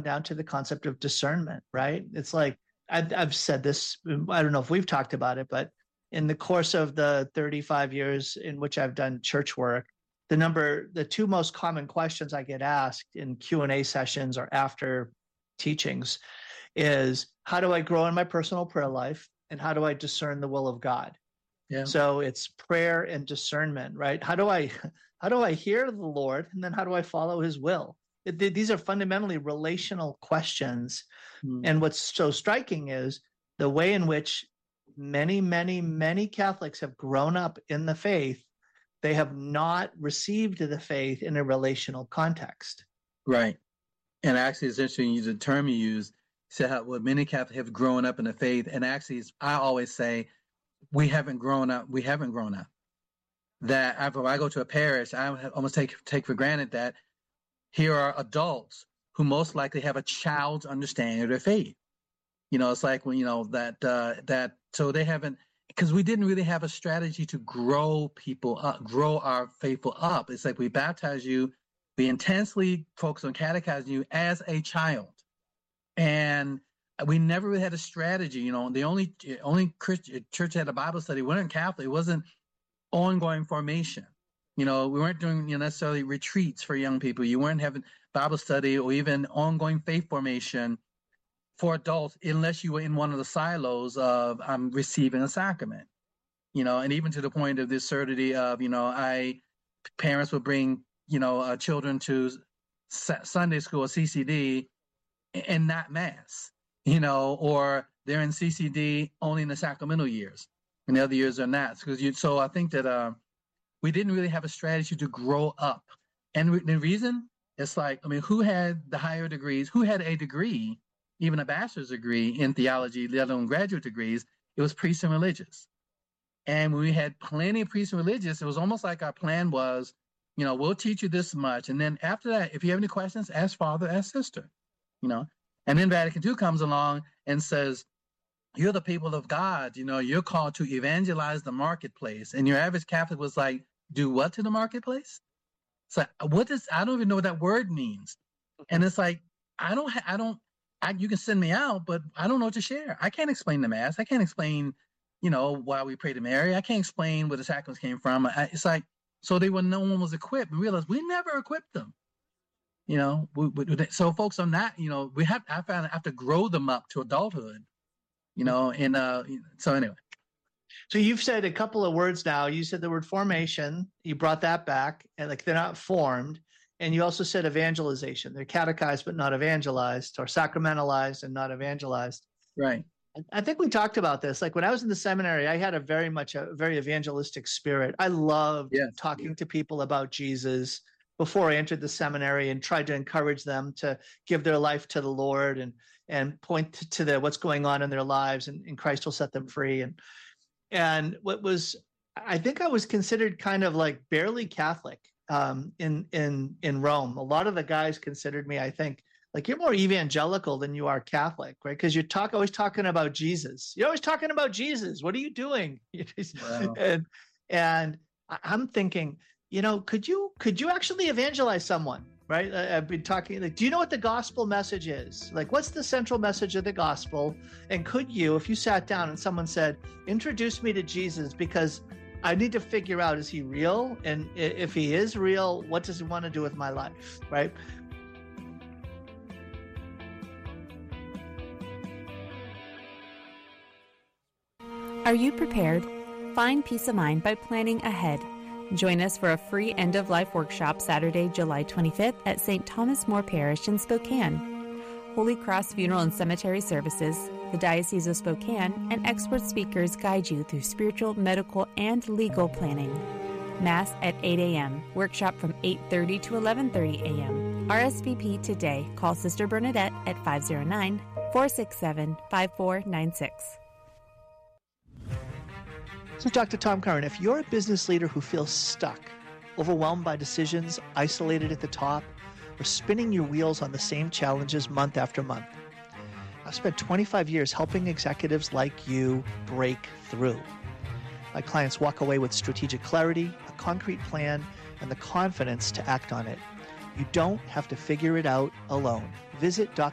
down to the concept of discernment, right? It's like, I've said this, I don't know if we've talked about it, but in the course of the 35 years in which I've done church work, the two most common questions I get asked in Q&A sessions or after teachings is, how do I grow in my personal prayer life? And how do I discern the will of God? Yeah. So it's prayer and discernment, right? How do I hear the Lord? And then how do I follow his will? These are fundamentally relational questions. And what's so striking is the way in which many, many, many Catholics have grown up in the faith. They have not received the faith in a relational context. Right. And actually, it's interesting, the term you use, said how many Catholics have grown up in the faith. And actually, I always say, we haven't grown up. We haven't grown up. That when I go to a parish, I almost take for granted that here are adults who most likely have a child's understanding of their faith. It's like when so they haven't, because we didn't really have a strategy to grow people up, grow our faithful up. It's like we baptize you, we intensely focus on catechizing you as a child, and we never really had a strategy. The only Christian church had a Bible study. We weren't Catholic. It wasn't ongoing formation. We weren't doing necessarily retreats for young people. You weren't having Bible study or even ongoing faith formation for adults, unless you were in one of the silos of I'm receiving a sacrament. And even to the point of the absurdity of parents would bring children to Sunday school or CCD and not Mass. Or they're in CCD only in the sacramental years, and the other years are not. So I think that we didn't really have a strategy to grow up. And the reason, it's like, who had the higher degrees? Who had a degree, even a bachelor's degree in theology, let alone graduate degrees? It was priests and religious. And when we had plenty of priests and religious, it was almost like our plan was, we'll teach you this much. And then after that, if you have any questions, ask father, ask sister, And then Vatican II comes along and says, you're the people of God. You're called to evangelize the marketplace. And your average Catholic was like, do what to the marketplace? It's like, I don't even know what that word means. And it's like, you can send me out, but I don't know what to share. I can't explain the Mass. I can't explain, why we pray to Mary. I can't explain where the sacraments came from. It's like, so no one was equipped. We realized we never equipped them. So folks are not, I found I have to grow them up to adulthood, so anyway. So you've said a couple of words now. You said the word formation, you brought that back, and like they're not formed. And you also said evangelization. They're catechized, but not evangelized, or sacramentalized and not evangelized. Right. I think we talked about this. Like when I was in the seminary, I had a very evangelistic spirit. I loved talking to people about Jesus before I entered the seminary, and tried to encourage them to give their life to the Lord and point to what's going on in their lives, and Christ will set them free. And I think I was considered kind of like barely Catholic in Rome. A lot of the guys considered me, I think, like, you're more evangelical than you are Catholic, right? Because you're always talking about Jesus. You're always talking about Jesus. What are you doing? Wow. And I'm thinking, could you actually evangelize someone, right? I've been talking, like, do you know what the gospel message is? Like, what's the central message of the gospel? And could you, if you sat down and someone said, introduce me to Jesus, because I need to figure out, is he real? And if he is real, what does he want to do with my life, right? Are you prepared? Find peace of mind by planning ahead. Join us for a free end-of-life workshop Saturday, July 25th at St. Thomas More Parish in Spokane. Holy Cross Funeral and Cemetery Services, the Diocese of Spokane, and expert speakers guide you through spiritual, medical, and legal planning. Mass at 8 a.m., workshop from 8:30 to 11:30 a.m. RSVP today. Call Sister Bernadette at 509-467-5496. So Dr. Tom Curran, if you're a business leader who feels stuck, overwhelmed by decisions, isolated at the top, or spinning your wheels on the same challenges month after month, I've spent 25 years helping executives like you break through. My clients walk away with strategic clarity, a concrete plan, and the confidence to act on it. You don't have to figure it out alone. Visit drtomcurran.com